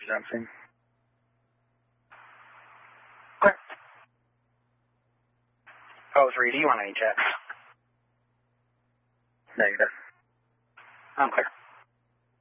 Presenting. Clear. Pose read, do you want any checks? Negative. I'm clear.